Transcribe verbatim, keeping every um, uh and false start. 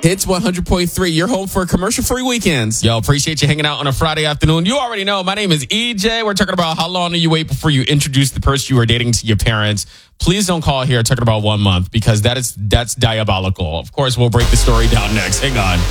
Hits one hundred point three. You're home for commercial-free weekends. Yo, appreciate you hanging out on a Friday afternoon. You already know, my name is E J. We're talking about how long do you wait before you introduce the person you are dating to your parents. Please don't call here talking about one month because that is that's diabolical. Of course, we'll break the story down next. Hang on.